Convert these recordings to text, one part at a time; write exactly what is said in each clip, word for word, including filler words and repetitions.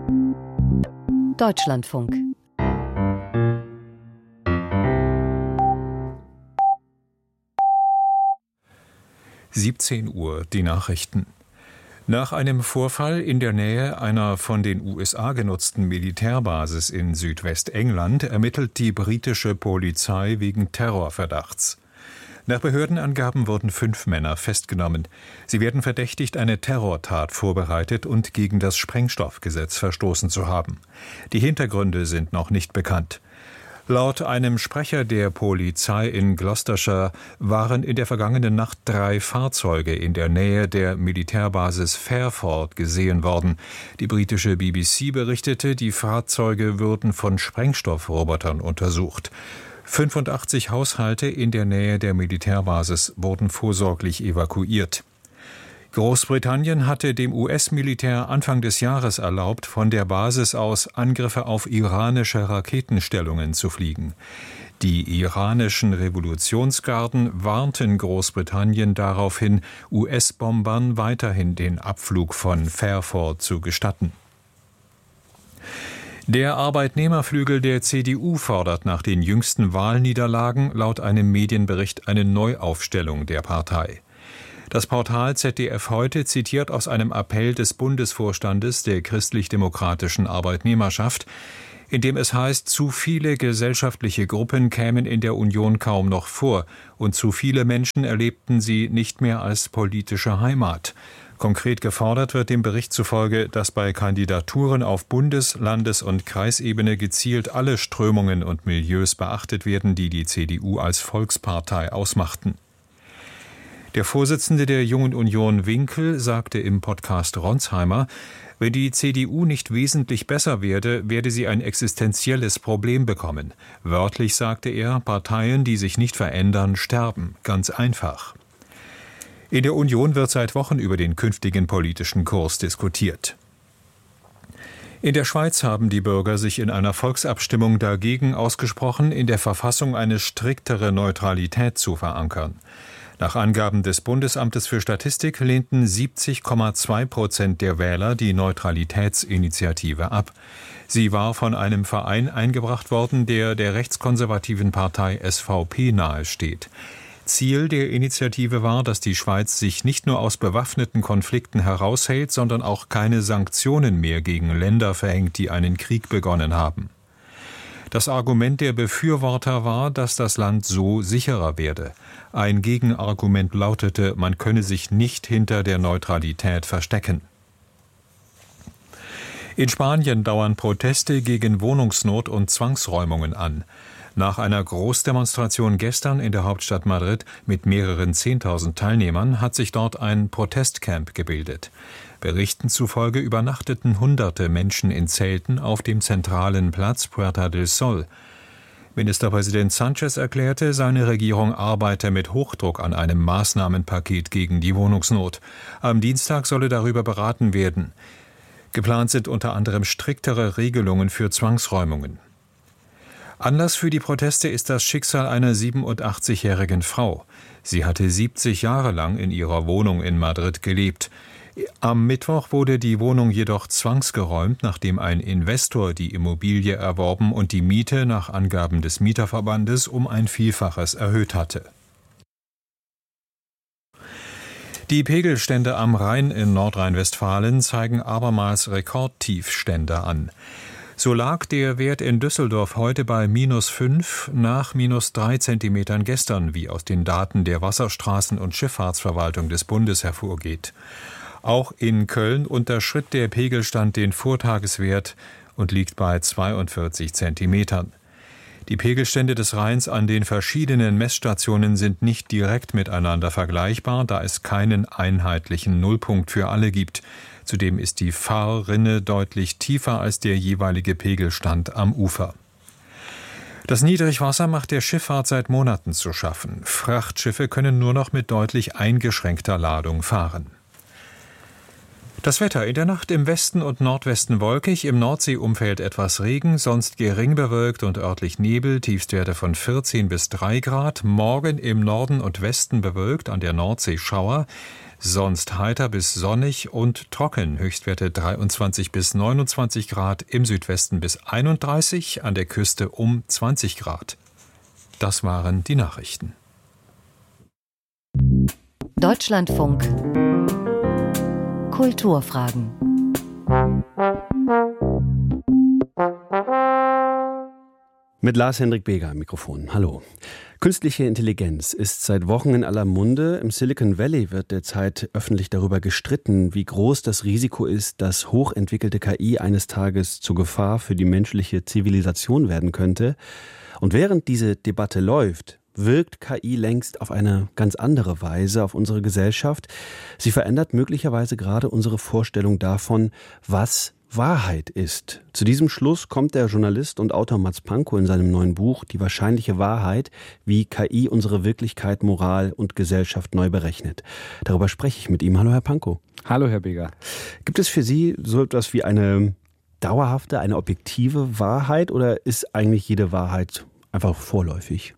Deutschlandfunk. siebzehn Uhr, die Nachrichten. Nach einem Vorfall in der Nähe einer von den U S A genutzten Militärbasis in Südwestengland ermittelt die britische Polizei wegen Terrorverdachts. Nach Behördenangaben wurden fünf Männer festgenommen. Sie werden verdächtigt, eine Terrortat vorbereitet und gegen das Sprengstoffgesetz verstoßen zu haben. Die Hintergründe sind noch nicht bekannt. Laut einem Sprecher der Polizei in Gloucestershire waren in der vergangenen Nacht drei Fahrzeuge in der Nähe der Militärbasis Fairford gesehen worden. Die britische B B C berichtete, die Fahrzeuge würden von Sprengstoffrobotern untersucht. fünfundachtzig Haushalte in der Nähe der Militärbasis wurden vorsorglich evakuiert. Großbritannien hatte dem U S-Militär Anfang des Jahres erlaubt, von der Basis aus Angriffe auf iranische Raketenstellungen zu fliegen. Die iranischen Revolutionsgarden warnten Großbritannien daraufhin, U S-Bombern weiterhin den Abflug von Fairford zu gestatten. Der Arbeitnehmerflügel der C D U fordert nach den jüngsten Wahlniederlagen laut einem Medienbericht eine Neuaufstellung der Partei. Das Portal Z D F Heute zitiert aus einem Appell des Bundesvorstandes der christlich-demokratischen Arbeitnehmerschaft, in dem es heißt, zu viele gesellschaftliche Gruppen kämen in der Union kaum noch vor und zu viele Menschen erlebten sie nicht mehr als politische Heimat. Konkret gefordert wird dem Bericht zufolge, dass bei Kandidaturen auf Bundes-, Landes- und Kreisebene gezielt alle Strömungen und Milieus beachtet werden, die die C D U als Volkspartei ausmachten. Der Vorsitzende der Jungen Union Winkel sagte im Podcast Ronsheimer, wenn die C D U nicht wesentlich besser werde, werde sie ein existenzielles Problem bekommen. Wörtlich sagte er, Parteien, die sich nicht verändern, sterben. Ganz einfach. In der Union wird seit Wochen über den künftigen politischen Kurs diskutiert. In der Schweiz haben die Bürger sich in einer Volksabstimmung dagegen ausgesprochen, in der Verfassung eine striktere Neutralität zu verankern. Nach Angaben des Bundesamtes für Statistik lehnten siebzig Komma zwei Prozent der Wähler die Neutralitätsinitiative ab. Sie war von einem Verein eingebracht worden, der der rechtskonservativen Partei S V P nahesteht. Ziel der Initiative war, dass die Schweiz sich nicht nur aus bewaffneten Konflikten heraushält, sondern auch keine Sanktionen mehr gegen Länder verhängt, die einen Krieg begonnen haben. Das Argument der Befürworter war, dass das Land so sicherer werde. Ein Gegenargument lautete, man könne sich nicht hinter der Neutralität verstecken. In Spanien dauern Proteste gegen Wohnungsnot und Zwangsräumungen an. Nach einer Großdemonstration gestern in der Hauptstadt Madrid mit mehreren zehntausend Teilnehmern hat sich dort ein Protestcamp gebildet. Berichten zufolge übernachteten hunderte Menschen in Zelten auf dem zentralen Platz Puerta del Sol. Ministerpräsident Sánchez erklärte, seine Regierung arbeite mit Hochdruck an einem Maßnahmenpaket gegen die Wohnungsnot. Am Dienstag solle darüber beraten werden. Geplant sind unter anderem striktere Regelungen für Zwangsräumungen. Anlass für die Proteste ist das Schicksal einer siebenundachtzigjährigen Frau. Sie hatte siebzig Jahre lang in ihrer Wohnung in Madrid gelebt. Am Mittwoch wurde die Wohnung jedoch zwangsgeräumt, nachdem ein Investor die Immobilie erworben und die Miete nach Angaben des Mieterverbandes um ein Vielfaches erhöht hatte. Die Pegelstände am Rhein in Nordrhein-Westfalen zeigen abermals Rekordtiefstände an. So lag der Wert in Düsseldorf heute bei minus fünf nach minus drei Zentimetern gestern, wie aus den Daten der Wasserstraßen- und Schifffahrtsverwaltung des Bundes hervorgeht. Auch in Köln unterschritt der Pegelstand den Vortageswert und liegt bei zweiundvierzig Zentimetern. Die Pegelstände des Rheins an den verschiedenen Messstationen sind nicht direkt miteinander vergleichbar, da es keinen einheitlichen Nullpunkt für alle gibt. Zudem ist die Fahrrinne deutlich tiefer als der jeweilige Pegelstand am Ufer. Das Niedrigwasser macht der Schifffahrt seit Monaten zu schaffen. Frachtschiffe können nur noch mit deutlich eingeschränkter Ladung fahren. Das Wetter: in der Nacht im Westen und Nordwesten wolkig, im Nordseeumfeld etwas Regen, sonst gering bewölkt und örtlich Nebel, Tiefstwerte von vierzehn bis drei Grad. Morgen im Norden und Westen bewölkt, an der Nordsee Schauer, sonst heiter bis sonnig und trocken, Höchstwerte dreiundzwanzig bis neunundzwanzig Grad, im Südwesten bis einunddreißig, an der Küste um zwanzig Grad. Das waren die Nachrichten. Deutschlandfunk Kulturfragen. Mit Lars-Hendrik Beger am Mikrofon. Hallo. Künstliche Intelligenz ist seit Wochen in aller Munde. Im Silicon Valley wird derzeit öffentlich darüber gestritten, wie groß das Risiko ist, dass hochentwickelte K I eines Tages zur Gefahr für die menschliche Zivilisation werden könnte. Und während diese Debatte läuft, wirkt K I längst auf eine ganz andere Weise auf unsere Gesellschaft. Sie verändert möglicherweise gerade unsere Vorstellung davon, was Wahrheit ist. Zu diesem Schluss kommt der Journalist und Autor Mads Pankow in seinem neuen Buch Die wahrscheinliche Wahrheit, wie K I unsere Wirklichkeit, Moral und Gesellschaft neu berechnet. Darüber spreche ich mit ihm. Hallo, Herr Pankow. Hallo, Herr Beger. Gibt es für Sie so etwas wie eine dauerhafte, eine objektive Wahrheit oder ist eigentlich jede Wahrheit einfach vorläufig?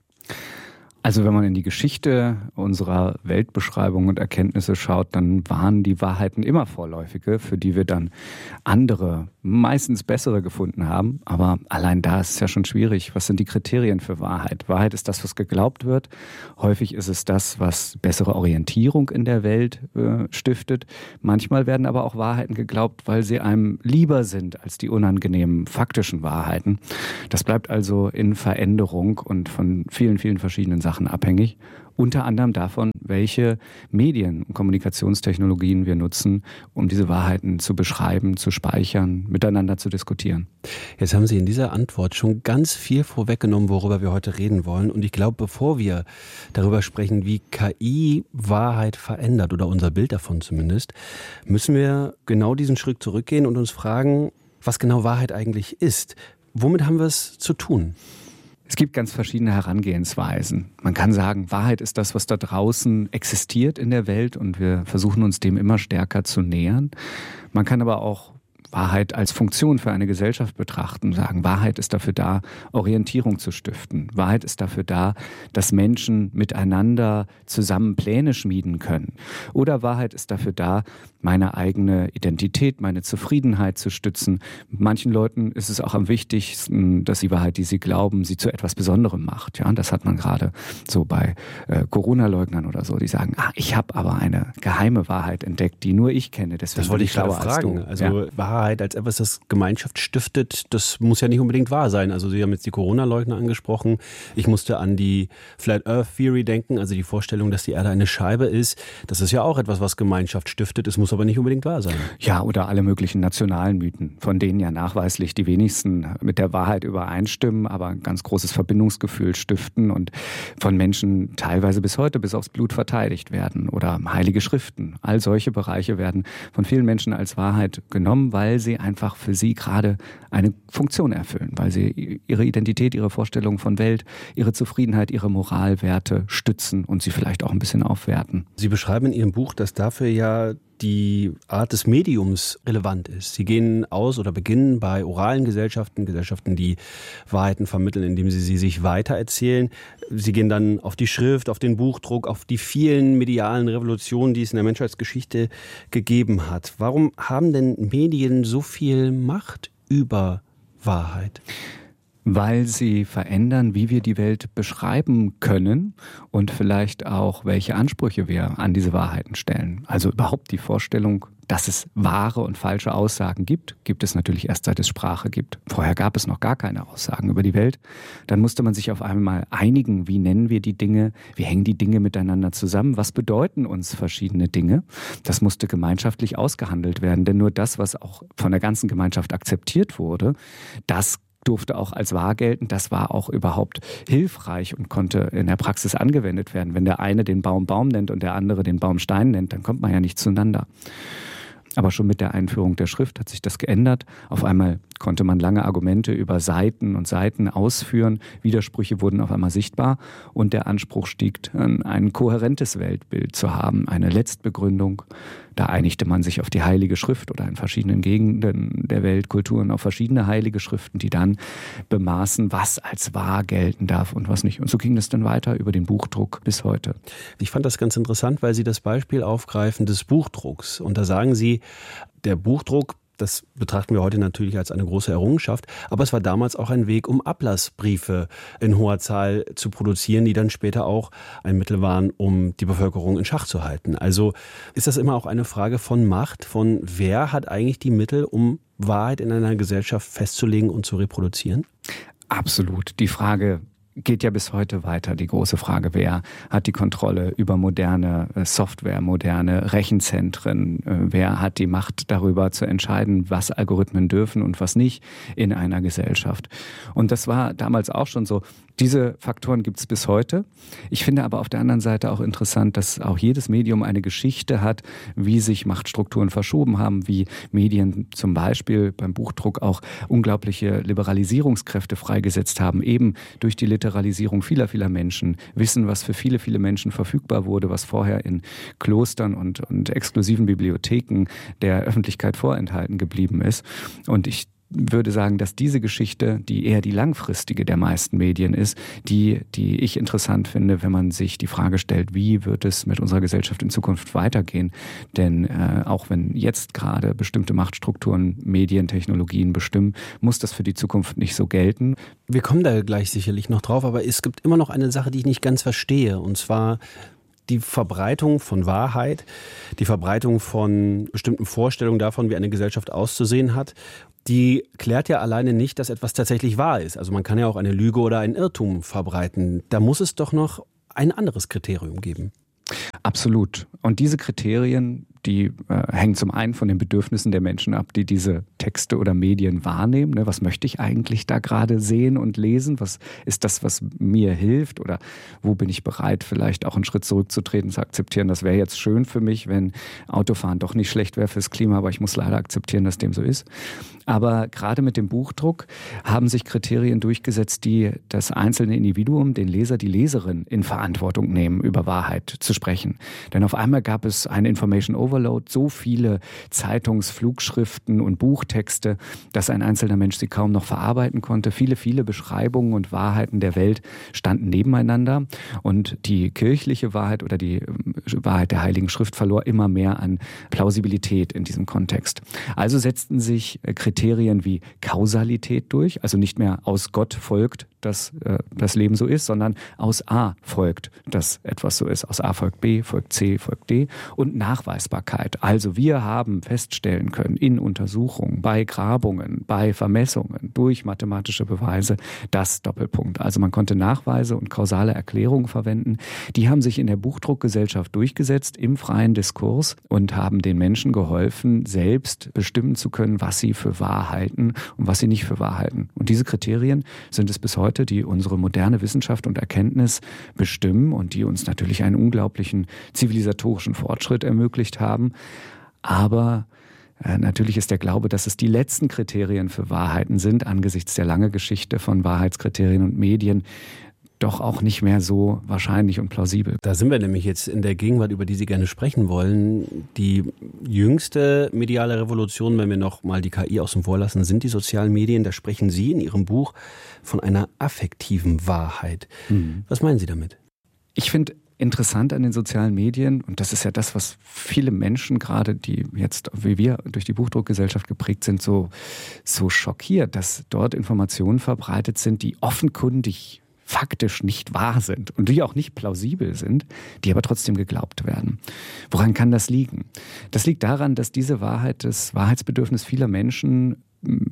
Also wenn man in die Geschichte unserer Weltbeschreibung und Erkenntnisse schaut, dann waren die Wahrheiten immer vorläufige, für die wir dann andere, meistens bessere gefunden haben. Aber allein da ist es ja schon schwierig. Was sind die Kriterien für Wahrheit? Wahrheit ist das, was geglaubt wird. Häufig ist es das, was bessere Orientierung in der Welt äh, stiftet. Manchmal werden aber auch Wahrheiten geglaubt, weil sie einem lieber sind als die unangenehmen faktischen Wahrheiten. Das bleibt also in Veränderung und von vielen, vielen verschiedenen Sachen abhängig, unter anderem davon, welche Medien und Kommunikationstechnologien wir nutzen, um diese Wahrheiten zu beschreiben, zu speichern, miteinander zu diskutieren. Jetzt haben Sie in dieser Antwort schon ganz viel vorweggenommen, worüber wir heute reden wollen. Und ich glaube, bevor wir darüber sprechen, wie K I Wahrheit verändert, oder unser Bild davon zumindest, müssen wir genau diesen Schritt zurückgehen und uns fragen, was genau Wahrheit eigentlich ist. Womit haben wir es zu tun? Es gibt ganz verschiedene Herangehensweisen. Man kann sagen, Wahrheit ist das, was da draußen existiert in der Welt und wir versuchen uns dem immer stärker zu nähern. Man kann aber auch Wahrheit als Funktion für eine Gesellschaft betrachten, sagen, Wahrheit ist dafür da, Orientierung zu stiften. Wahrheit ist dafür da, dass Menschen miteinander zusammen Pläne schmieden können. Oder Wahrheit ist dafür da, meine eigene Identität, meine Zufriedenheit zu stützen. Manchen Leuten ist es auch am wichtigsten, dass die Wahrheit, die sie glauben, sie zu etwas Besonderem macht. Ja, das hat man gerade so bei äh, Corona-Leugnern oder so, die sagen, ah, ich habe aber eine geheime Wahrheit entdeckt, die nur ich kenne. Deswegen das wollte ich gerade fragen. Also ja. Wahrheit als etwas, das Gemeinschaft stiftet, das muss ja nicht unbedingt wahr sein. Also Sie haben jetzt die Corona-Leugner angesprochen. Ich musste an die Flat Earth Theory denken, also die Vorstellung, dass die Erde eine Scheibe ist. Das ist ja auch etwas, was Gemeinschaft stiftet. Es muss aber nicht unbedingt wahr sein. Ja, oder alle möglichen nationalen Mythen, von denen ja nachweislich die wenigsten mit der Wahrheit übereinstimmen, aber ein ganz großes Verbindungsgefühl stiften und von Menschen teilweise bis heute bis aufs Blut verteidigt werden. Oder heilige Schriften. All solche Bereiche werden von vielen Menschen als Wahrheit genommen, weil sie einfach für sie gerade eine Funktion erfüllen, weil sie ihre Identität, ihre Vorstellung von Welt, ihre Zufriedenheit, ihre Moralwerte stützen und sie vielleicht auch ein bisschen aufwerten. Sie beschreiben in Ihrem Buch, dass dafür ja die Art des Mediums relevant ist. Sie gehen aus oder beginnen bei oralen Gesellschaften, Gesellschaften, die Wahrheiten vermitteln, indem sie sie sich weitererzählen. Sie gehen dann auf die Schrift, auf den Buchdruck, auf die vielen medialen Revolutionen, die es in der Menschheitsgeschichte gegeben hat. Warum haben denn Medien so viel Macht über Wahrheit? Weil sie verändern, wie wir die Welt beschreiben können und vielleicht auch, welche Ansprüche wir an diese Wahrheiten stellen. Also überhaupt die Vorstellung, dass es wahre und falsche Aussagen gibt, gibt es natürlich erst seit es Sprache gibt. Vorher gab es noch gar keine Aussagen über die Welt. Dann musste man sich auf einmal einigen, wie nennen wir die Dinge, wie hängen die Dinge miteinander zusammen, was bedeuten uns verschiedene Dinge. Das musste gemeinschaftlich ausgehandelt werden, denn nur das, was auch von der ganzen Gemeinschaft akzeptiert wurde, das durfte auch als wahr gelten. Das war auch überhaupt hilfreich und konnte in der Praxis angewendet werden. Wenn der eine den Baum Baum nennt und der andere den Baum Stein nennt, dann kommt man ja nicht zueinander. Aber schon mit der Einführung der Schrift hat sich das geändert. Auf einmal konnte man lange Argumente über Seiten und Seiten ausführen. Widersprüche wurden auf einmal sichtbar und der Anspruch stieg, ein kohärentes Weltbild zu haben, eine Letztbegründung. Da einigte man sich auf die Heilige Schrift oder in verschiedenen Gegenden der Welt, Kulturen auf verschiedene heilige Schriften, die dann bemaßen, was als wahr gelten darf und was nicht. Und so ging das dann weiter über den Buchdruck bis heute. Ich fand das ganz interessant, weil Sie das Beispiel aufgreifen des Buchdrucks. Und da sagen Sie, der Buchdruck, das betrachten wir heute natürlich als eine große Errungenschaft, aber es war damals auch ein Weg, um Ablassbriefe in hoher Zahl zu produzieren, die dann später auch ein Mittel waren, um die Bevölkerung in Schach zu halten. Also ist das immer auch eine Frage von Macht, von wer hat eigentlich die Mittel, um Wahrheit in einer Gesellschaft festzulegen und zu reproduzieren? Absolut. Die Frage geht ja bis heute weiter, die große Frage, wer hat die Kontrolle über moderne Software, moderne Rechenzentren, wer hat die Macht darüber zu entscheiden, was Algorithmen dürfen und was nicht in einer Gesellschaft. Und das war damals auch schon so. Diese Faktoren gibt es bis heute. Ich finde aber auf der anderen Seite auch interessant, dass auch jedes Medium eine Geschichte hat, wie sich Machtstrukturen verschoben haben, wie Medien zum Beispiel beim Buchdruck auch unglaubliche Liberalisierungskräfte freigesetzt haben, eben durch die Literalisierung vieler, vieler Menschen. Wissen, was für viele, viele Menschen verfügbar wurde, was vorher in Klostern und, und exklusiven Bibliotheken der Öffentlichkeit vorenthalten geblieben ist. Und ich würde sagen, dass diese Geschichte, die eher die langfristige der meisten Medien ist, die, die ich interessant finde, wenn man sich die Frage stellt, wie wird es mit unserer Gesellschaft in Zukunft weitergehen? Denn äh, auch wenn jetzt gerade bestimmte Machtstrukturen, Medientechnologien bestimmen, muss das für die Zukunft nicht so gelten. Wir kommen da gleich sicherlich noch drauf, aber es gibt immer noch eine Sache, die ich nicht ganz verstehe, und zwar die Verbreitung von Wahrheit, die Verbreitung von bestimmten Vorstellungen davon, wie eine Gesellschaft auszusehen hat, die klärt ja alleine nicht, dass etwas tatsächlich wahr ist. Also man kann ja auch eine Lüge oder einen Irrtum verbreiten. Da muss es doch noch ein anderes Kriterium geben. Absolut. Und diese Kriterien, die äh, hängen zum einen von den Bedürfnissen der Menschen ab, die diese Texte oder Medien wahrnehmen. Ne? Was möchte ich eigentlich da gerade sehen und lesen? Was ist das, was mir hilft? Oder wo bin ich bereit, vielleicht auch einen Schritt zurückzutreten, zu akzeptieren, das wäre jetzt schön für mich, wenn Autofahren doch nicht schlecht wäre fürs Klima, aber ich muss leider akzeptieren, dass dem so ist. Aber gerade mit dem Buchdruck haben sich Kriterien durchgesetzt, die das einzelne Individuum, den Leser, die Leserin in Verantwortung nehmen, über Wahrheit zu sprechen. Denn auf einmal gab es eine Information Overload, so viele Zeitungsflugschriften und Buchtexte, dass ein einzelner Mensch sie kaum noch verarbeiten konnte. Viele, viele Beschreibungen und Wahrheiten der Welt standen nebeneinander und die kirchliche Wahrheit oder die Wahrheit der Heiligen Schrift verlor immer mehr an Plausibilität in diesem Kontext. Also setzten sich Kriterien wie Kausalität durch, also nicht mehr aus Gott folgt, dass äh, das Leben so ist, sondern aus A folgt, dass etwas so ist. Aus A folgt B, folgt C, folgt D und Nachweisbarkeit. Also wir haben feststellen können in Untersuchungen, bei Grabungen, bei Vermessungen, durch mathematische Beweise, das Doppelpunkt. Also man konnte Nachweise und kausale Erklärungen verwenden. Die haben sich in der Buchdruckgesellschaft durchgesetzt im freien Diskurs und haben den Menschen geholfen, selbst bestimmen zu können, was sie für wahr halten und was sie nicht für wahr halten. Und diese Kriterien sind es bis heute, die unsere moderne Wissenschaft und Erkenntnis bestimmen und die uns natürlich einen unglaublichen zivilisatorischen Fortschritt ermöglicht haben. Aber äh, natürlich ist der Glaube, dass es die letzten Kriterien für Wahrheiten sind, angesichts der langen Geschichte von Wahrheitskriterien und Medien, doch auch nicht mehr so wahrscheinlich und plausibel. Da sind wir nämlich jetzt in der Gegenwart, über die Sie gerne sprechen wollen. Die jüngste mediale Revolution, wenn wir noch mal die K I außen vor lassen, sind die sozialen Medien. Da sprechen Sie in Ihrem Buch von einer affektiven Wahrheit. Mhm. Was meinen Sie damit? Ich finde interessant an den sozialen Medien, und das ist ja das, was viele Menschen gerade, die jetzt wie wir durch die Buchdruckgesellschaft geprägt sind, so, so schockiert, dass dort Informationen verbreitet sind, die offenkundig faktisch nicht wahr sind und die auch nicht plausibel sind, die aber trotzdem geglaubt werden. Woran kann das liegen? Das liegt daran, dass diese Wahrheit, das Wahrheitsbedürfnis vieler Menschen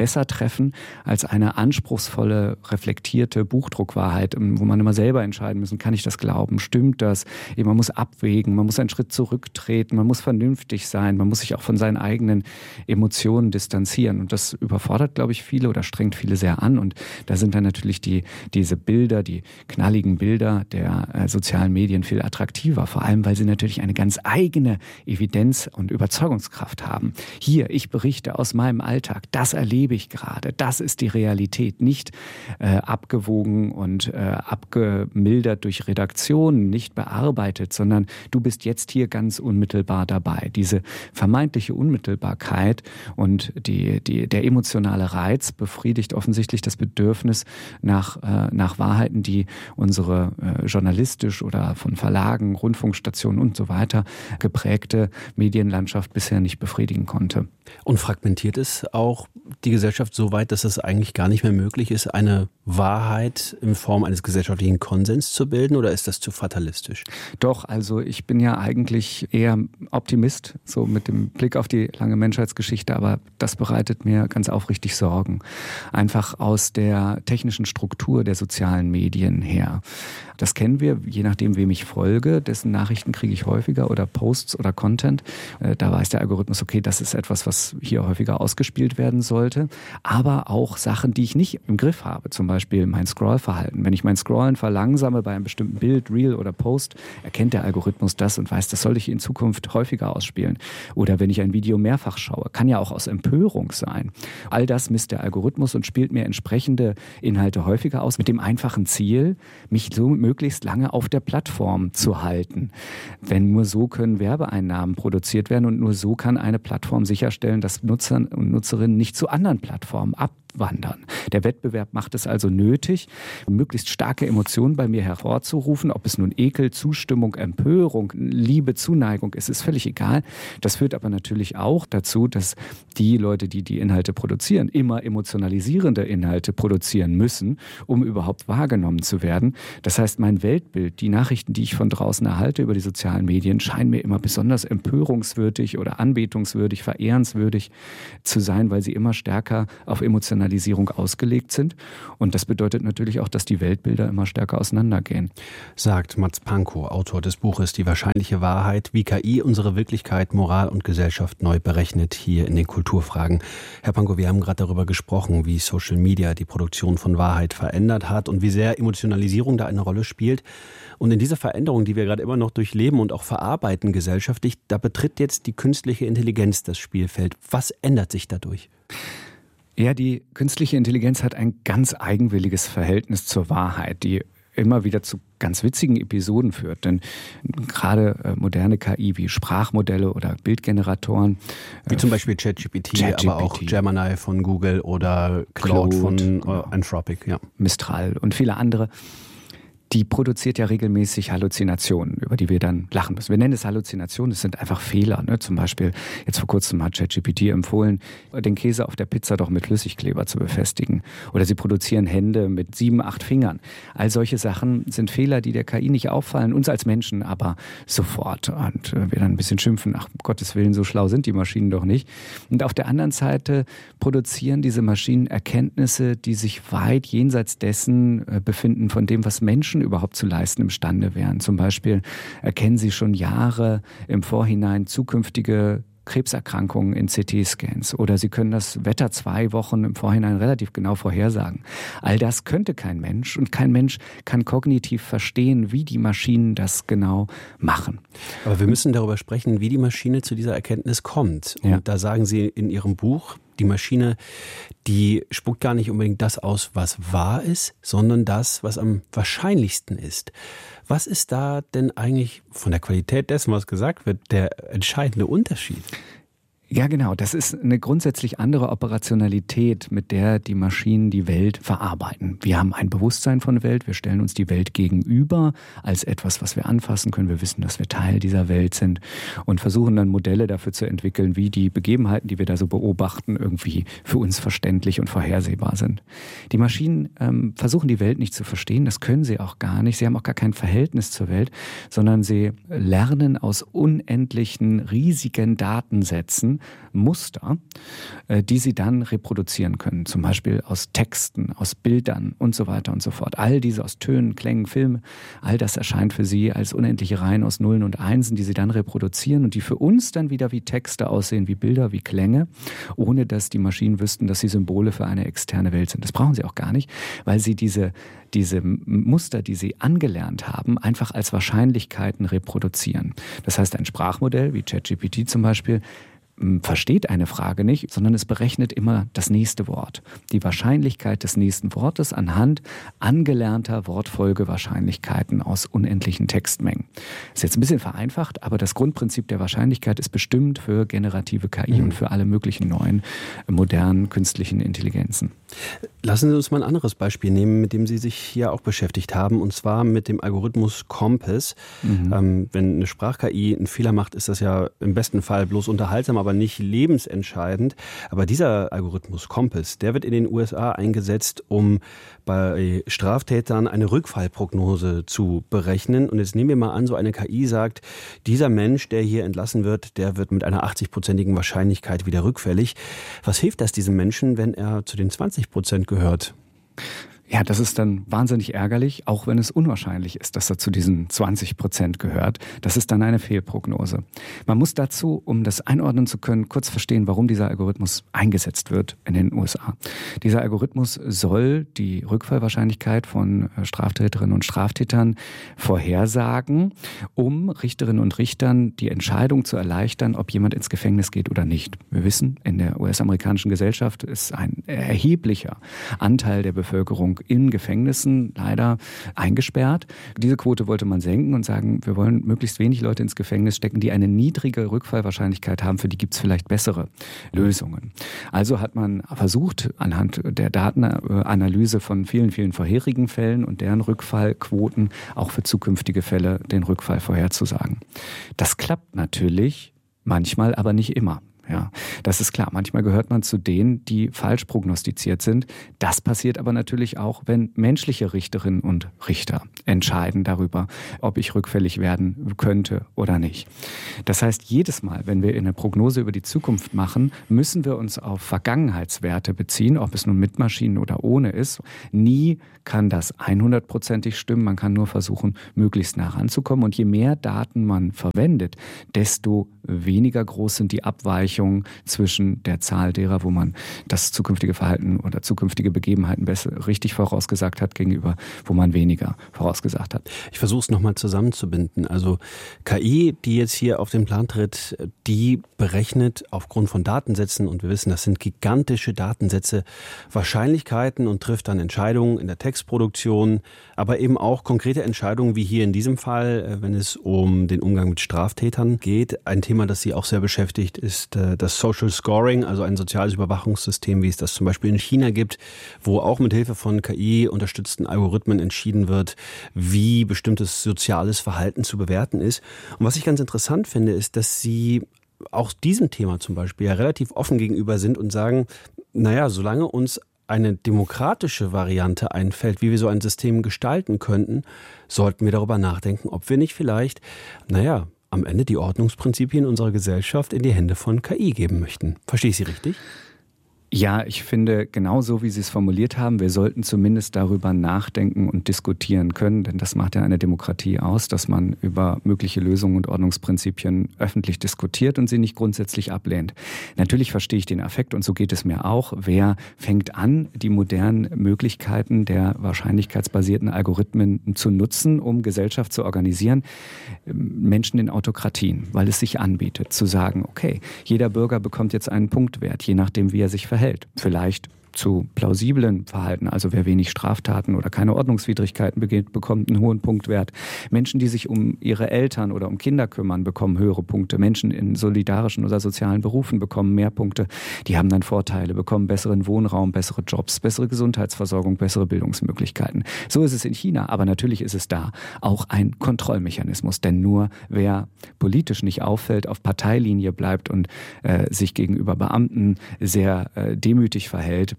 besser treffen als eine anspruchsvolle, reflektierte Buchdruckwahrheit, wo man immer selber entscheiden müssen, kann ich das glauben, stimmt das? Eben, man muss abwägen, man muss einen Schritt zurücktreten, man muss vernünftig sein, man muss sich auch von seinen eigenen Emotionen distanzieren. Und das überfordert, glaube ich, viele oder strengt viele sehr an. Und da sind dann natürlich die, diese Bilder, die knalligen Bilder der äh, sozialen Medien viel attraktiver, vor allem, weil sie natürlich eine ganz eigene Evidenz und Überzeugungskraft haben. Hier, ich berichte aus meinem Alltag, das erlebe ich gerade, das ist die Realität, nicht äh, abgewogen und äh, abgemildert durch Redaktionen, nicht bearbeitet, sondern du bist jetzt hier ganz unmittelbar dabei. Diese vermeintliche Unmittelbarkeit und die, die, der emotionale Reiz befriedigt offensichtlich das Bedürfnis nach, äh, nach Wahrheiten, die unsere äh, journalistisch oder von Verlagen, Rundfunkstationen und so weiter geprägte Medienlandschaft bisher nicht befriedigen konnte. Und fragmentiert es auch die Gesellschaft so weit, dass es eigentlich gar nicht mehr möglich ist, eine Wahrheit in Form eines gesellschaftlichen Konsens zu bilden, oder ist das zu fatalistisch? Doch, also ich bin ja eigentlich eher Optimist, so mit dem Blick auf die lange Menschheitsgeschichte, aber das bereitet mir ganz aufrichtig Sorgen. Einfach aus der technischen Struktur der sozialen Medien her. Das kennen wir, je nachdem, wem ich folge, dessen Nachrichten kriege ich häufiger oder Posts oder Content. Da weiß der Algorithmus, okay, das ist etwas, was hier häufiger ausgespielt werden sollte. Aber auch Sachen, die ich nicht im Griff habe, zum Beispiel mein Scrollverhalten. Wenn ich mein Scrollen verlangsame bei einem bestimmten Bild, Reel oder Post, erkennt der Algorithmus das und weiß, das soll ich in Zukunft häufiger ausspielen. Oder wenn ich ein Video mehrfach schaue, kann ja auch aus Empörung sein. All das misst der Algorithmus und spielt mir entsprechende Inhalte häufiger aus, mit dem einfachen Ziel, mich so möglichst lange auf der Plattform zu halten. Denn nur so können Werbeeinnahmen produziert werden und nur so kann eine Plattform sicherstellen, dass Nutzer und Nutzerinnen nicht zu anderen Plattformen abwandern. Der Wettbewerb macht es also nötig, möglichst starke Emotionen bei mir hervorzurufen, ob es nun Ekel, Zustimmung, Empörung, Liebe, Zuneigung ist, ist völlig egal. Das führt aber natürlich auch dazu, dass die Leute, die die Inhalte produzieren, immer emotionalisierende Inhalte produzieren müssen, um überhaupt wahrgenommen zu werden. Das heißt, mein Weltbild, die Nachrichten, die ich von draußen erhalte über die sozialen Medien, scheinen mir immer besonders empörungswürdig oder anbetungswürdig, verehrenswürdig zu sein, weil sie immer stärker auf Emotionalisierung ausgelegt sind. Und das bedeutet natürlich auch, dass die Weltbilder immer stärker auseinandergehen. Sagt Mats Pankow, Autor des Buches Die wahrscheinliche Wahrheit, wie K I unsere Wirklichkeit, Moral und Gesellschaft neu berechnet, hier in den Kulturfragen. Herr Pankow, wir haben gerade darüber gesprochen, wie Social Media die Produktion von Wahrheit verändert hat und wie sehr Emotionalisierung da eine Rolle spielt. Und in dieser Veränderung, die wir gerade immer noch durchleben und auch verarbeiten gesellschaftlich, da betritt jetzt die künstliche Intelligenz das Spielfeld. Was ändert sich dadurch? Ja, die künstliche Intelligenz hat ein ganz eigenwilliges Verhältnis zur Wahrheit, die immer wieder zu ganz witzigen Episoden führt. Denn gerade äh, moderne K I wie Sprachmodelle oder Bildgeneratoren, wie äh, zum Beispiel ChatGPT, aber auch Gemini von Google oder Claude, Claude von äh, Anthropic, ja. Mistral und viele andere, die produziert ja regelmäßig Halluzinationen, über die wir dann lachen müssen. Wir nennen es Halluzinationen, es sind einfach Fehler. Ne? Zum Beispiel, jetzt vor kurzem hat ChatGPT empfohlen, den Käse auf der Pizza doch mit Flüssigkleber zu befestigen. Oder sie produzieren Hände mit sieben, acht Fingern. All solche Sachen sind Fehler, die der K I nicht auffallen, uns als Menschen aber sofort. Und wir dann ein bisschen schimpfen, ach, um Gottes Willen, so schlau sind die Maschinen doch nicht. Und auf der anderen Seite produzieren diese Maschinen Erkenntnisse, die sich weit jenseits dessen befinden, von dem, was Menschen überhaupt zu leisten imstande wären. Zum Beispiel erkennen sie schon Jahre im Vorhinein zukünftige Krebserkrankungen in C T-Scans oder sie können das Wetter zwei Wochen im Vorhinein relativ genau vorhersagen. All das könnte kein Mensch und kein Mensch kann kognitiv verstehen, wie die Maschinen das genau machen. Aber wir müssen darüber sprechen, wie die Maschine zu dieser Erkenntnis kommt. Und ja. Da sagen Sie in Ihrem Buch, die Maschine, die spuckt gar nicht unbedingt das aus, was wahr ist, sondern das, was am wahrscheinlichsten ist. Was ist da denn eigentlich von der Qualität dessen, was gesagt wird, der entscheidende Unterschied? Ja, genau. Das ist eine grundsätzlich andere Operationalität, mit der die Maschinen die Welt verarbeiten. Wir haben ein Bewusstsein von der Welt, wir stellen uns die Welt gegenüber als etwas, was wir anfassen können. Wir wissen, dass wir Teil dieser Welt sind und versuchen dann Modelle dafür zu entwickeln, wie die Begebenheiten, die wir da so beobachten, irgendwie für uns verständlich und vorhersehbar sind. Die Maschinen ähm, versuchen die Welt nicht zu verstehen, das können sie auch gar nicht. Sie haben auch gar kein Verhältnis zur Welt, sondern sie lernen aus unendlichen, riesigen Datensätzen Muster, die sie dann reproduzieren können. Zum Beispiel aus Texten, aus Bildern und so weiter und so fort. All diese aus Tönen, Klängen, Filmen, all das erscheint für sie als unendliche Reihen aus Nullen und Einsen, die sie dann reproduzieren und die für uns dann wieder wie Texte aussehen, wie Bilder, wie Klänge, ohne dass die Maschinen wüssten, dass sie Symbole für eine externe Welt sind. Das brauchen sie auch gar nicht, weil sie diese, diese Muster, die sie angelernt haben, einfach als Wahrscheinlichkeiten reproduzieren. Das heißt, ein Sprachmodell wie ChatGPT zum Beispiel versteht eine Frage nicht, sondern es berechnet immer das nächste Wort. Die Wahrscheinlichkeit des nächsten Wortes anhand angelernter Wortfolgewahrscheinlichkeiten aus unendlichen Textmengen. Ist jetzt ein bisschen vereinfacht, aber das Grundprinzip der Wahrscheinlichkeit ist bestimmt für generative K I mhm. und für alle möglichen neuen, modernen, künstlichen Intelligenzen. Lassen Sie uns mal ein anderes Beispiel nehmen, mit dem Sie sich hier auch beschäftigt haben, und zwar mit dem Algorithmus Compass. Mhm. Ähm, wenn eine Sprach-K I einen Fehler macht, ist das ja im besten Fall bloß unterhaltsam, aber nicht lebensentscheidend. Aber dieser Algorithmus Compass, der wird in den U S A eingesetzt, um bei Straftätern eine Rückfallprognose zu berechnen. Und jetzt nehmen wir mal an, so eine K I sagt, dieser Mensch, der hier entlassen wird, der wird mit einer achtzig-prozentigen Wahrscheinlichkeit wieder rückfällig. Was hilft das diesem Menschen, wenn er zu den zwanzig Prozent gehört? Ja, das ist dann wahnsinnig ärgerlich, auch wenn es unwahrscheinlich ist, dass er zu diesen zwanzig Prozent gehört. Das ist dann eine Fehlprognose. Man muss dazu, um das einordnen zu können, kurz verstehen, warum dieser Algorithmus eingesetzt wird in den U S A. Dieser Algorithmus soll die Rückfallwahrscheinlichkeit von Straftäterinnen und Straftätern vorhersagen, um Richterinnen und Richtern die Entscheidung zu erleichtern, ob jemand ins Gefängnis geht oder nicht. Wir wissen, in der U S-amerikanischen Gesellschaft ist ein erheblicher Anteil der Bevölkerung in Gefängnissen leider eingesperrt. Diese Quote wollte man senken und sagen, wir wollen möglichst wenig Leute ins Gefängnis stecken, die eine niedrige Rückfallwahrscheinlichkeit haben. Für die gibt es vielleicht bessere Lösungen. Also hat man versucht, anhand der Datenanalyse von vielen, vielen vorherigen Fällen und deren Rückfallquoten auch für zukünftige Fälle den Rückfall vorherzusagen. Das klappt natürlich, manchmal aber nicht immer. Ja, das ist klar. Manchmal gehört man zu denen, die falsch prognostiziert sind. Das passiert aber natürlich auch, wenn menschliche Richterinnen und Richter entscheiden darüber, ob ich rückfällig werden könnte oder nicht. Das heißt, jedes Mal, wenn wir eine Prognose über die Zukunft machen, müssen wir uns auf Vergangenheitswerte beziehen, ob es nun mit Maschinen oder ohne ist. Nie kann das hundertprozentig stimmen. Man kann nur versuchen, möglichst nah ranzukommen. Und je mehr Daten man verwendet, desto weniger groß sind die Abweichungen zwischen der Zahl derer, wo man das zukünftige Verhalten oder zukünftige Begebenheiten besser richtig vorausgesagt hat, gegenüber, wo man weniger vorausgesagt hat. Ich versuche es nochmal zusammenzubinden. Also K I, die jetzt hier auf den Plan tritt, die berechnet aufgrund von Datensätzen, und wir wissen, das sind gigantische Datensätze, Wahrscheinlichkeiten und trifft dann Entscheidungen in der Textproduktion, aber eben auch konkrete Entscheidungen, wie hier in diesem Fall, wenn es um den Umgang mit Straftätern geht. Ein Thema, das Sie auch sehr beschäftigt, ist das Social Scoring, also ein soziales Überwachungssystem, wie es das zum Beispiel in China gibt, wo auch mit Hilfe von K I-unterstützten Algorithmen entschieden wird, wie bestimmtes soziales Verhalten zu bewerten ist. Und was ich ganz interessant finde, ist, dass Sie auch diesem Thema zum Beispiel ja relativ offen gegenüber sind und sagen, naja, solange uns eine demokratische Variante einfällt, wie wir so ein System gestalten könnten, sollten wir darüber nachdenken, ob wir nicht vielleicht, naja, am Ende die Ordnungsprinzipien unserer Gesellschaft in die Hände von K I geben möchten. Verstehe ich Sie richtig? Ja, ich finde, genau so, wie Sie es formuliert haben, wir sollten zumindest darüber nachdenken und diskutieren können, denn das macht ja eine Demokratie aus, dass man über mögliche Lösungen und Ordnungsprinzipien öffentlich diskutiert und sie nicht grundsätzlich ablehnt. Natürlich verstehe ich den Affekt, und so geht es mir auch. Wer fängt an, die modernen Möglichkeiten der wahrscheinlichkeitsbasierten Algorithmen zu nutzen, um Gesellschaft zu organisieren? Menschen in Autokratien, weil es sich anbietet, zu sagen, okay, jeder Bürger bekommt jetzt einen Punktwert, je nachdem, wie er sich verhält. Vielleicht zu plausiblen Verhalten, also wer wenig Straftaten oder keine Ordnungswidrigkeiten begeht, bekommt einen hohen Punktwert. Menschen, die sich um ihre Eltern oder um Kinder kümmern, bekommen höhere Punkte. Menschen in solidarischen oder sozialen Berufen bekommen mehr Punkte. Die haben dann Vorteile, bekommen besseren Wohnraum, bessere Jobs, bessere Gesundheitsversorgung, bessere Bildungsmöglichkeiten. So ist es in China, aber natürlich ist es da auch ein Kontrollmechanismus, denn nur wer politisch nicht auffällt, auf Parteilinie bleibt und äh, sich gegenüber Beamten sehr äh, demütig verhält,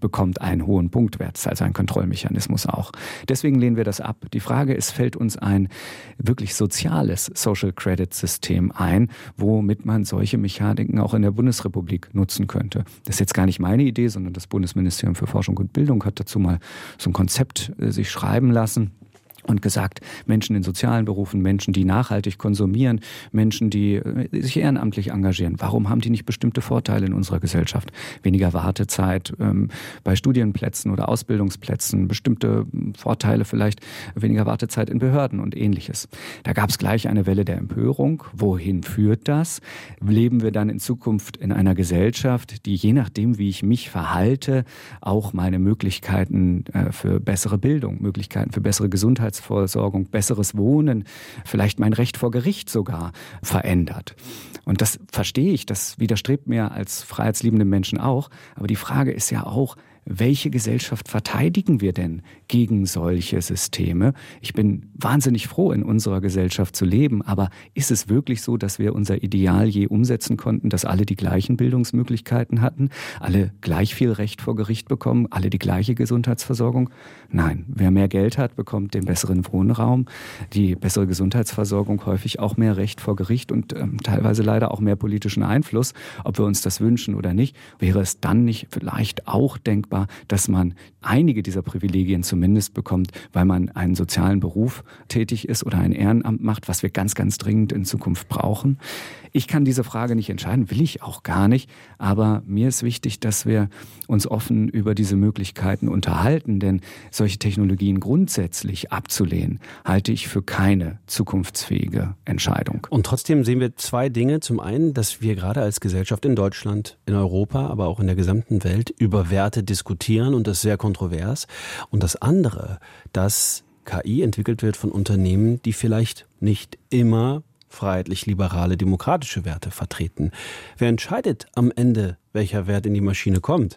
bekommt einen hohen Punktwert, also ein Kontrollmechanismus auch. Deswegen lehnen wir das ab. Die Frage ist, fällt uns ein wirklich soziales Social Credit System ein, womit man solche Mechaniken auch in der Bundesrepublik nutzen könnte. Das ist jetzt gar nicht meine Idee, sondern das Bundesministerium für Forschung und Bildung hat dazu mal so ein Konzept äh, sich schreiben lassen. Und gesagt, Menschen in sozialen Berufen, Menschen, die nachhaltig konsumieren, Menschen, die sich ehrenamtlich engagieren, warum haben die nicht bestimmte Vorteile in unserer Gesellschaft? Weniger Wartezeit ähm, bei Studienplätzen oder Ausbildungsplätzen, bestimmte Vorteile vielleicht, weniger Wartezeit in Behörden und Ähnliches. Da gab es gleich eine Welle der Empörung. Wohin führt das? Leben wir dann in Zukunft in einer Gesellschaft, die je nachdem, wie ich mich verhalte, auch meine Möglichkeiten äh, für bessere Bildung, Möglichkeiten für bessere Gesundheit, Versorgung, besseres Wohnen, vielleicht mein Recht vor Gericht sogar verändert. Und das verstehe ich, das widerstrebt mir als freiheitsliebende Menschen auch. Aber die Frage ist ja auch, welche Gesellschaft verteidigen wir denn gegen solche Systeme? Ich bin wahnsinnig froh, in unserer Gesellschaft zu leben, aber ist es wirklich so, dass wir unser Ideal je umsetzen konnten, dass alle die gleichen Bildungsmöglichkeiten hatten, alle gleich viel Recht vor Gericht bekommen, alle die gleiche Gesundheitsversorgung? Nein, wer mehr Geld hat, bekommt den besseren Wohnraum, die bessere Gesundheitsversorgung, häufig auch mehr Recht vor Gericht und ähm, teilweise leider auch mehr politischen Einfluss, ob wir uns das wünschen oder nicht. Wäre es dann nicht vielleicht auch denkbar, dass man einige dieser Privilegien zumindest bekommt, weil man einen sozialen Beruf tätig ist oder ein Ehrenamt macht, was wir ganz, ganz dringend in Zukunft brauchen? Ich kann diese Frage nicht entscheiden, will ich auch gar nicht, aber mir ist wichtig, dass wir uns offen über diese Möglichkeiten unterhalten, denn solche Technologien grundsätzlich abzulehnen, halte ich für keine zukunftsfähige Entscheidung. Und trotzdem sehen wir zwei Dinge. Zum einen, dass wir gerade als Gesellschaft in Deutschland, in Europa, aber auch in der gesamten Welt über Werte diskutieren und das sehr kontrovers. Und das andere, dass K I entwickelt wird von Unternehmen, die vielleicht nicht immer freiheitlich-liberale, demokratische Werte vertreten. Wer entscheidet am Ende, welcher Wert in die Maschine kommt?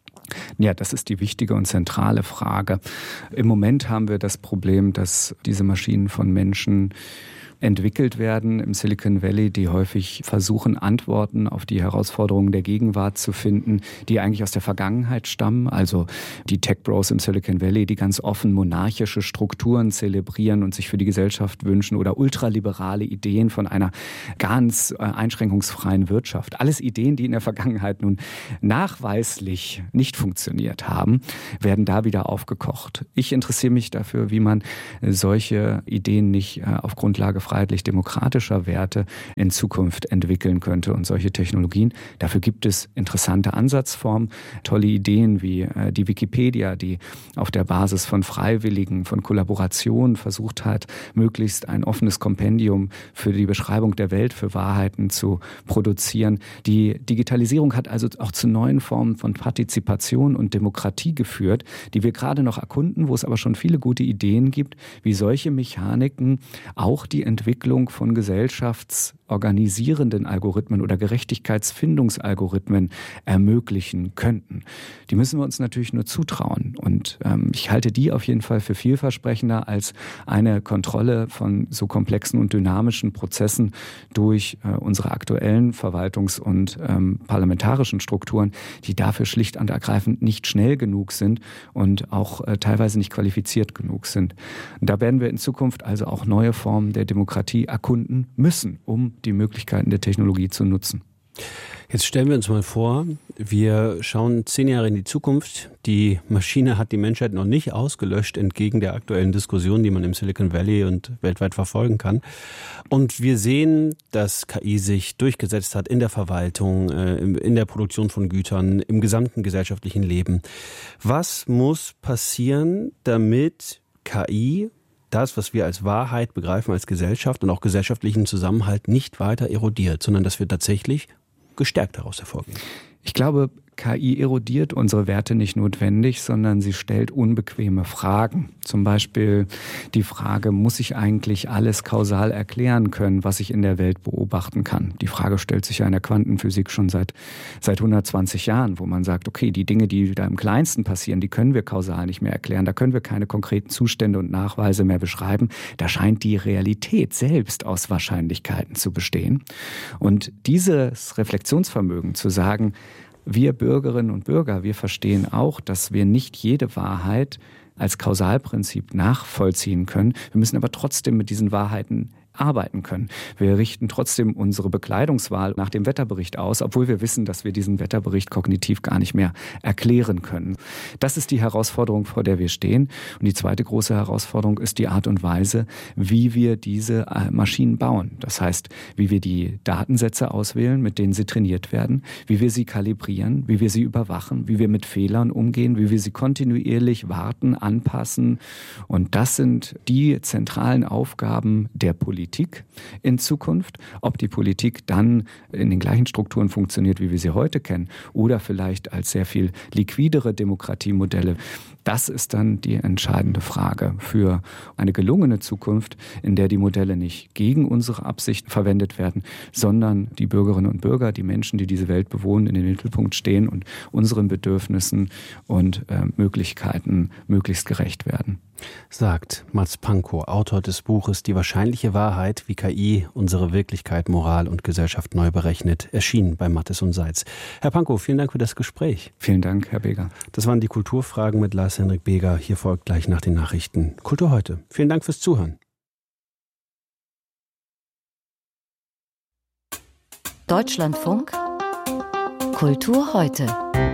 Ja, das ist die wichtige und zentrale Frage. Im Moment haben wir das Problem, dass diese Maschinen von Menschen entwickelt werden im Silicon Valley, die häufig versuchen, Antworten auf die Herausforderungen der Gegenwart zu finden, die eigentlich aus der Vergangenheit stammen. Also die Tech-Bros im Silicon Valley, die ganz offen monarchische Strukturen zelebrieren und sich für die Gesellschaft wünschen oder ultraliberale Ideen von einer ganz äh, einschränkungsfreien Wirtschaft. Alles Ideen, die in der Vergangenheit nun nachweislich nicht funktioniert haben, werden da wieder aufgekocht. Ich interessiere mich dafür, wie man solche Ideen nicht äh, auf Grundlage freiheitlich-demokratischer Werte in Zukunft entwickeln könnte und solche Technologien. Dafür gibt es interessante Ansatzformen, tolle Ideen wie äh, die Wikipedia, die auf der Basis von Freiwilligen, von Kollaboration versucht hat, möglichst ein offenes Kompendium für die Beschreibung der Welt, für Wahrheiten zu produzieren. Die Digitalisierung hat also auch zu neuen Formen von Partizipation und Demokratie geführt, die wir gerade noch erkunden, wo es aber schon viele gute Ideen gibt, wie solche Mechaniken auch die Entwicklung von gesellschaftsorganisierenden Algorithmen oder Gerechtigkeitsfindungsalgorithmen ermöglichen könnten. Die müssen wir uns natürlich nur zutrauen. Und ähm, ich halte die auf jeden Fall für vielversprechender als eine Kontrolle von so komplexen und dynamischen Prozessen durch äh, unsere aktuellen Verwaltungs- und ähm, parlamentarischen Strukturen, die dafür schlicht und ergreifend nicht schnell genug sind und auch äh, teilweise nicht qualifiziert genug sind. Und da werden wir in Zukunft also auch neue Formen der Demokratie erkunden müssen, um die Möglichkeiten der Technologie zu nutzen. Jetzt stellen wir uns mal vor, wir schauen zehn Jahre in die Zukunft. Die Maschine hat die Menschheit noch nicht ausgelöscht, entgegen der aktuellen Diskussion, die man im Silicon Valley und weltweit verfolgen kann. Und wir sehen, dass K I sich durchgesetzt hat in der Verwaltung, in der Produktion von Gütern, im gesamten gesellschaftlichen Leben. Was muss passieren, damit K I das, was wir als Wahrheit begreifen als Gesellschaft und auch gesellschaftlichen Zusammenhalt, nicht weiter erodiert, sondern dass wir tatsächlich gestärkt daraus hervorgehen? Ich glaube, K I erodiert unsere Werte nicht notwendig, sondern sie stellt unbequeme Fragen. Zum Beispiel die Frage, muss ich eigentlich alles kausal erklären können, was ich in der Welt beobachten kann? Die Frage stellt sich ja in der Quantenphysik schon seit, seit hundertzwanzig Jahren, wo man sagt, okay, die Dinge, die da im Kleinsten passieren, die können wir kausal nicht mehr erklären. Da können wir keine konkreten Zustände und Nachweise mehr beschreiben. Da scheint die Realität selbst aus Wahrscheinlichkeiten zu bestehen. Und dieses Reflexionsvermögen zu sagen, Wir Bürgerinnen und Bürger, wir verstehen auch, dass wir nicht jede Wahrheit als Kausalprinzip nachvollziehen können. Wir müssen aber trotzdem mit diesen Wahrheiten arbeiten können. Wir richten trotzdem unsere Bekleidungswahl nach dem Wetterbericht aus, obwohl wir wissen, dass wir diesen Wetterbericht kognitiv gar nicht mehr erklären können. Das ist die Herausforderung, vor der wir stehen. Und die zweite große Herausforderung ist die Art und Weise, wie wir diese Maschinen bauen. Das heißt, wie wir die Datensätze auswählen, mit denen sie trainiert werden, wie wir sie kalibrieren, wie wir sie überwachen, wie wir mit Fehlern umgehen, wie wir sie kontinuierlich warten, anpassen. Und das sind die zentralen Aufgaben der Politik in Zukunft. Ob die Politik dann in den gleichen Strukturen funktioniert, wie wir sie heute kennen, oder vielleicht als sehr viel liquidere Demokratiemodelle, das ist dann die entscheidende Frage für eine gelungene Zukunft, in der die Modelle nicht gegen unsere Absicht verwendet werden, sondern die Bürgerinnen und Bürger, die Menschen, die diese Welt bewohnen, in den Mittelpunkt stehen und unseren Bedürfnissen und äh, Möglichkeiten möglichst gerecht werden. Sagt Mats Pankow, Autor des Buches Die wahrscheinliche Wahrheit, wie K I unsere Wirklichkeit, Moral und Gesellschaft neu berechnet, erschienen bei Mattes und Seitz. Herr Pankow, vielen Dank für das Gespräch. Vielen Dank, Herr Beger. Das waren die Kulturfragen mit Lars-Henrik Beger. Hier folgt gleich nach den Nachrichten Kultur heute. Vielen Dank fürs Zuhören. Deutschlandfunk Kultur heute.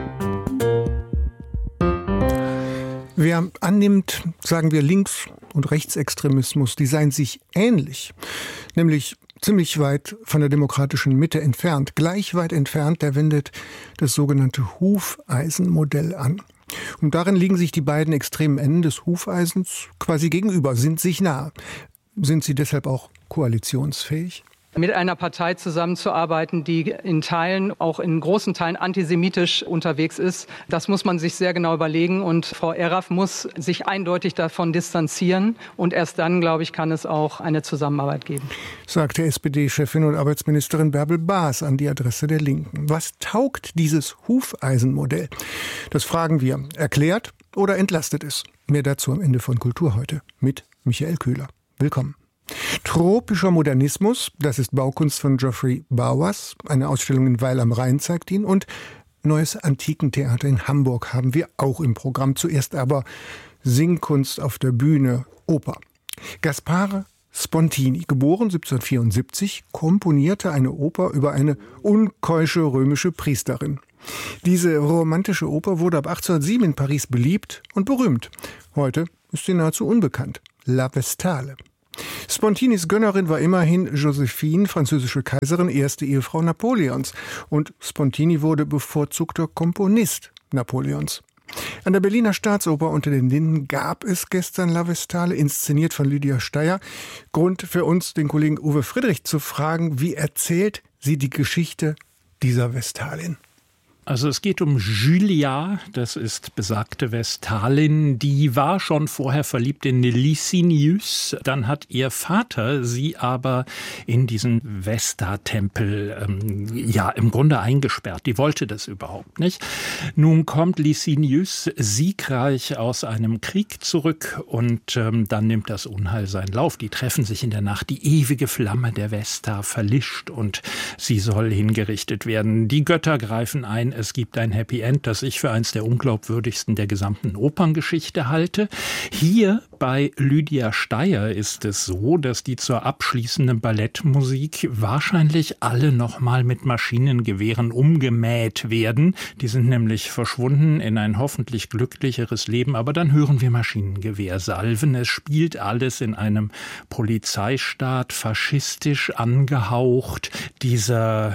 Wer annimmt, sagen wir, Links- und Rechtsextremismus, die seien sich ähnlich, nämlich ziemlich weit von der demokratischen Mitte entfernt, gleich weit entfernt, der wendet das sogenannte Hufeisenmodell an. Und darin liegen sich die beiden extremen Enden des Hufeisens quasi gegenüber, sind sich nah. Sind sie deshalb auch koalitionsfähig? Mit einer Partei zusammenzuarbeiten, die in Teilen, auch in großen Teilen antisemitisch unterwegs ist, das muss man sich sehr genau überlegen. Und Frau Erraff muss sich eindeutig davon distanzieren. Und erst dann, glaube ich, kann es auch eine Zusammenarbeit geben. Sagte S P D-Chefin und Arbeitsministerin Bärbel Baas an die Adresse der Linken. Was taugt dieses Hufeisenmodell? Das fragen wir. Erklärt oder entlastet es? Mehr dazu am Ende von Kultur heute mit Michael Köhler. Willkommen. Tropischer Modernismus, das ist Baukunst von Geoffrey Bowers. Eine Ausstellung in Weil am Rhein zeigt ihn. Und Neues Antikentheater in Hamburg haben wir auch im Programm. Zuerst aber Singkunst auf der Bühne, Oper. Gaspare Spontini, geboren siebzehnhundertvierundsiebzig, komponierte eine Oper über eine unkeusche römische Priesterin. Diese romantische Oper wurde ab achtzehnhundertsieben in Paris beliebt und berühmt. Heute ist sie nahezu unbekannt. La Vestale. Spontinis Gönnerin war immerhin Josephine, französische Kaiserin, erste Ehefrau Napoleons. Und Spontini wurde bevorzugter Komponist Napoleons. An der Berliner Staatsoper unter den Linden gab es gestern La Vestale, inszeniert von Lydia Steyer. Grund für uns, den Kollegen Uwe Friedrich, zu fragen, wie erzählt sie die Geschichte dieser Vestalin? Also es geht um Julia, das ist besagte Vestalin, die war schon vorher verliebt in Licinius, dann hat ihr Vater sie aber in diesen Vesta-Tempel ähm, ja im Grunde eingesperrt, die wollte das überhaupt nicht. Nun kommt Licinius siegreich aus einem Krieg zurück und ähm, dann nimmt das Unheil seinen Lauf, die treffen sich in der Nacht, die ewige Flamme der Vesta verlischt und sie soll hingerichtet werden. Die Götter greifen ein, es gibt ein Happy End, das ich für eins der unglaubwürdigsten der gesamten Operngeschichte halte. Hier bei Lydia Steyer ist es so, dass die zur abschließenden Ballettmusik wahrscheinlich alle nochmal mit Maschinengewehren umgemäht werden. Die sind nämlich verschwunden in ein hoffentlich glücklicheres Leben, aber dann hören wir Maschinengewehrsalven. Es spielt alles in einem Polizeistaat, faschistisch angehaucht. Dieser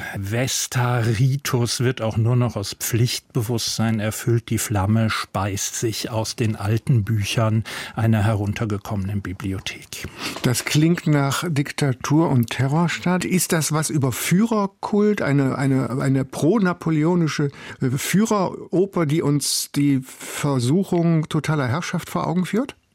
Vesta-Ritus wird auch nur noch aus Pflichtbewusstsein erfüllt. Die Flamme speist sich aus den alten Büchern einer heruntergekommenen Bibliothek. Das klingt nach Diktatur und Terrorstaat. Ist das was über Führerkult, eine, eine, eine pro-napoleonische Führeroper, die uns die Versuchung totaler Herrschaft vor Augen führt?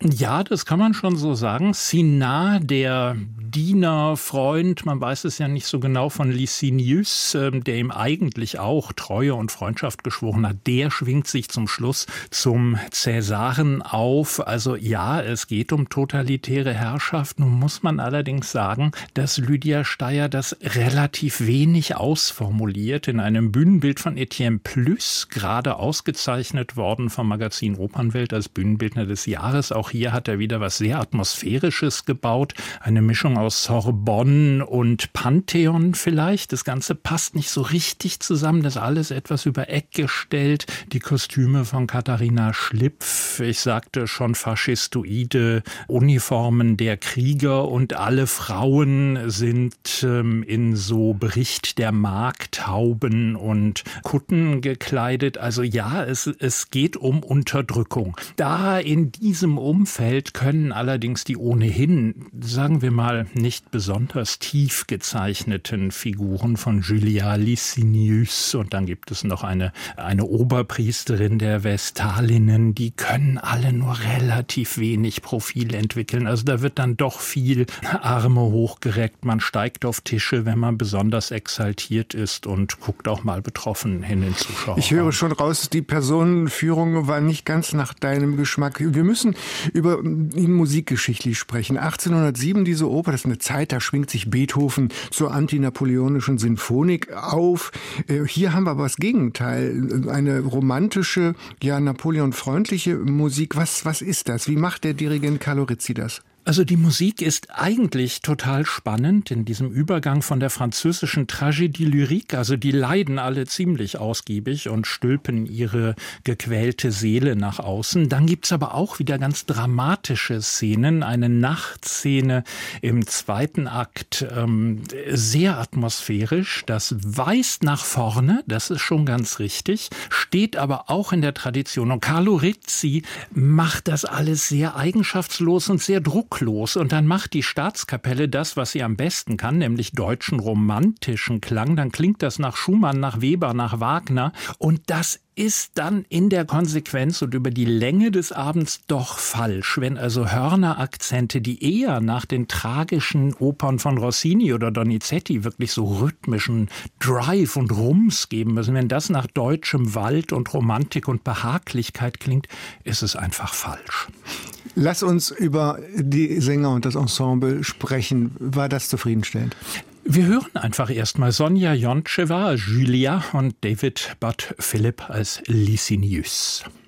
Ja, das kann man schon so sagen. Cinna, der Diener, Freund, man weiß es ja nicht so genau, von Licinius, der ihm eigentlich auch Treue und Freundschaft geschworen hat, der schwingt sich zum Schluss zum Cäsaren auf. Also ja, es geht um totalitäre Herrschaft. Nun muss man allerdings sagen, dass Lydia Steyer das relativ wenig ausformuliert. In einem Bühnenbild von Etienne Plüss, gerade ausgezeichnet worden vom Magazin Opernwelt als Bühnenbildner des Jahres. Auch hier hat er wieder was sehr Atmosphärisches gebaut. Eine Mischung aus Sorbonne und Pantheon vielleicht. Das Ganze passt nicht so richtig zusammen. Das ist alles etwas über Eck gestellt. Die Kostüme von Katharina Schlipf. Ich sagte schon faschistoide Uniformen der Krieger und alle Frauen sind ähm, in so Bericht der Magd, Hauben und Kutten gekleidet. Also ja, es, es geht um Unterdrückung. Da in diesem Umfeld können allerdings die ohnehin, sagen wir mal, nicht besonders tief gezeichneten Figuren von Julia Licinius, und dann gibt es noch eine, eine Oberpriesterin der Vestalinnen, die können alle nur relativ wenig Profil entwickeln. Also da wird dann doch viel Arme hochgereckt, man steigt auf Tische, wenn man besonders exaltiert ist, und guckt auch mal betroffen hin den Zuschauer. Ich höre schon raus, die Personenführung war nicht ganz nach deinem Geschmack. Wir müssen über ihn musikgeschichtlich sprechen. achtzehnhundertsieben, diese Oper, das ist eine Zeit, da schwingt sich Beethoven zur antinapoleonischen Sinfonik auf. Hier haben wir aber das Gegenteil, eine romantische, ja napoleonfreundliche Musik. Was, was ist das? Wie macht der Dirigent Carlo Rizzi das? Also die Musik ist eigentlich total spannend in diesem Übergang von der französischen Tragédie lyrique. Also die leiden alle ziemlich ausgiebig und stülpen ihre gequälte Seele nach außen. Dann gibt's aber auch wieder ganz dramatische Szenen. Eine Nachtszene im zweiten Akt, ähm, sehr atmosphärisch. Das weist nach vorne, das ist schon ganz richtig, steht aber auch in der Tradition. Und Carlo Rizzi macht das alles sehr eigenschaftslos und sehr drucklos. Und dann macht die Staatskapelle das, was sie am besten kann, nämlich deutschen romantischen Klang. Dann klingt das nach Schumann, nach Weber, nach Wagner. Und das ist dann in der Konsequenz und über die Länge des Abends doch falsch. Wenn also Hörnerakzente, die eher nach den tragischen Opern von Rossini oder Donizetti wirklich so rhythmischen Drive und Rums geben müssen, wenn das nach deutschem Wald und Romantik und Behaglichkeit klingt, ist es einfach falsch. Lass uns über die Sänger und das Ensemble sprechen. War das zufriedenstellend? Wir hören einfach erstmal Sonja Jontschewa, Julia und David Bud Philip als Licinius.